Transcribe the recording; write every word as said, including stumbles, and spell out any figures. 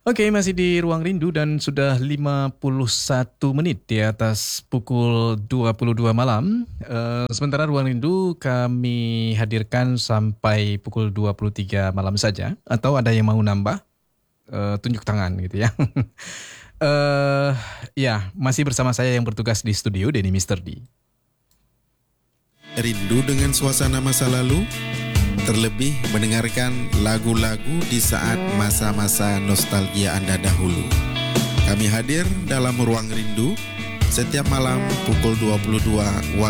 Oke, masih di Ruang Rindu dan sudah lima puluh satu menit di atas pukul dua puluh dua malam. Eh, sementara Ruang Rindu kami hadirkan sampai pukul dua puluh tiga malam saja. Atau ada yang mau nambah? Eh, tunjuk tangan gitu ya. Eh, ya, masih bersama saya yang bertugas di studio, Denny Mister D. Rindu dengan suasana masa lalu? Terlebih mendengarkan lagu-lagu di saat masa-masa nostalgia Anda dahulu. Kami hadir dalam Ruang Rindu setiap malam pukul dua puluh dua waktu